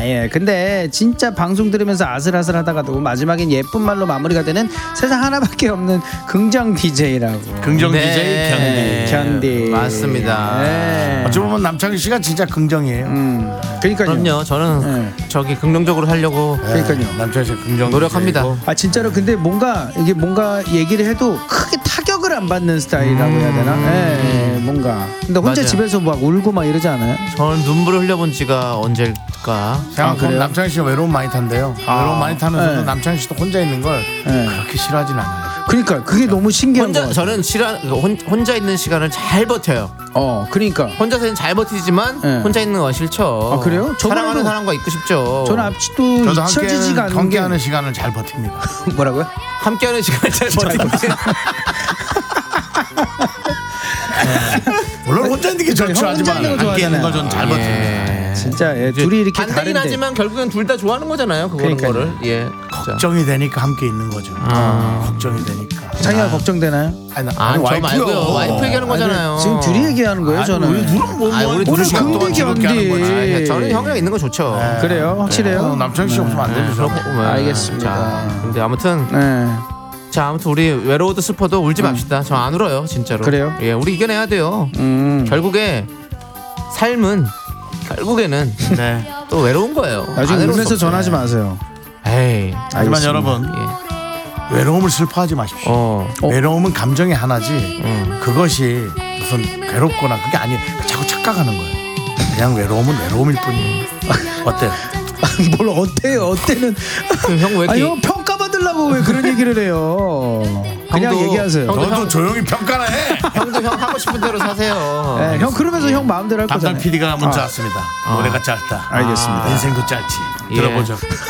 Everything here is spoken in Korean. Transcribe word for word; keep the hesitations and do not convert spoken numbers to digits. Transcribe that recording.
예. 근데 진짜 방송 들으면서 아슬아슬하다가도 마지막엔 예쁜 말로 마무리가 되는 세상 하나밖에 없는 긍정 디제이라고. 긍정 네. 디제이 견디. 견디. 맞습니다. 네. 어찌 보면 남창희 씨가 진짜 긍정이에요. 음. 그러니까요. 그럼요. 저는 네. 저기 긍정적으로 살려고 그러니까요. 남창희 씨 긍정 노력합니다. 디제이고. 아 진짜로 근데 뭔가 이게 뭔가 얘기를 해도 크게 타격을 안 받는 스타일이라고 해야 되나? 예, 예, 뭔가. 근데 혼자 맞아요. 집에서 막 울고 막 이러지 않아요? 저는 눈물을 흘려본 지가 언제일까? 생각보면 남창희 씨가 외로움 많이 탄대요. 아. 외로움 많이 타면서도 네. 남창희 씨도 혼자 있는 걸 네. 그렇게 싫어하진 않아요. 그러니까 그게 너무 신기한 혼자 거. 저는 싫어 혼, 혼자 있는 시간을 잘 버텨요. 어, 그러니까. 혼자서는 잘 버티지만 네. 혼자 있는 건 싫죠. 아, 그래요? 사랑하는 저번에도- 사람과 있고 싶죠. 저는 아직도 저도 잊혀지지가 함께하는, 않는 함께하는 게 시간을 잘 버팁니다. 뭐라고요? 함께하는 시간을 잘 버티고 물론 혼자 있는 게 좋죠. 형 혼자 하지만 있는 거 함께 있는 걸 좋아하잖아요. 전 잘 버팁니다. 예. 진짜 예, 둘이 이렇게 반대긴 다른데 하지만 결국엔 둘 다 좋아하는 거잖아요. 그거는 그러니까요. 거를 예. 걱정이 되니까 함께 있는 거죠. 아. 걱정이 되니까. 창이가 걱정되나요? 아니, 나, 아, 아니, 저 와이프요. 말고요. 와이프 얘기하는 거잖아요. 지금 둘이 얘기하는 거예요, 아니, 저는. 우리 둘은 뭐, 아니, 뭐, 우리 뭐 둘은 시간 동안 긍디 즐겁게 하는 견디. 거지. 아, 저는 형이랑 있는 거 좋죠. 네. 그래요? 확실해요? 어, 남창희 씨 없으면 안 되죠. 그렇고, 저는. 네. 알겠습니다. 자, 근데 아무튼 네. 자 아무튼 우리 외로워도 슬퍼도 울지 맙시다. 저 안 울어요, 진짜로. 그래요? 예, 우리 이겨내야 돼요. 음. 결국에 삶은 결국에는 네. 또 외로운 거예요. 나중에 안 외로울 울면서 수 없어요. 전화하지 마세요. 에이, 하지만 알겠습니다. 여러분 예. 외로움을 슬퍼하지 마십시오. 어, 어. 외로움은 감정의 하나지 음. 그것이 무슨 괴롭거나 그게 아니에요. 자꾸 착각하는 거예요. 그냥 외로움은 외로움일 뿐이에요. 어때요? 뭘 어때요? 어때는 형왜 아, 이렇게 형 평가받으려고 왜 그런 얘기를 해요? 그냥 형도- 얘기하세요. 형도 너도 형- 조용히 평가나 해. 형도 형 하고 싶은 대로 사세요. 네, 형 그러면서 형 마음대로 할 담당 거잖아요. 피디가 문자 아. 왔습니다. 아. 노래가 짧다. 알겠습니다. 인생도 짧지. 예. 들어보죠.